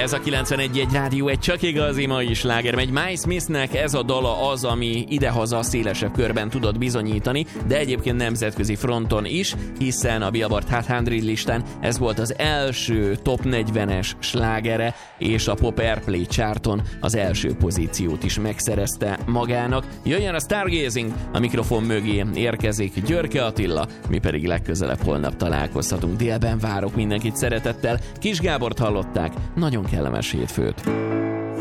Ez a 91.1 Rádió, egy csak igazi mai sláger megy. Miles Smithnek ez a dala az, ami idehaza szélesebb körben tudott bizonyítani, de egyébként nemzetközi fronton is, hiszen a Billboard Hot 100 listán ez volt az első top 40-es slágere, és a Pop Airplay charton az első pozíciót is megszerezte magának. Jöjjön a Stargazing, a mikrofon mögé érkezik Györke Attila, mi pedig legközelebb holnap találkozhatunk. Délben várok mindenkit szeretettel. Kis Gábort hallották, nagyon kellemes hétfőt.